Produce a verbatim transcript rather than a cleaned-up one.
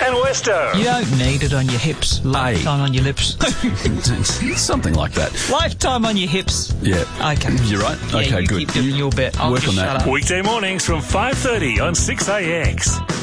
and Westo. You don't need it on your hips. Lifetime on your lips. Something like that. Lifetime on your hips. Yeah. Okay. You're right. Yeah, okay, you good. Keep doing your bit. I'll work just on that. shut up. Weekday mornings from five thirty on six A X.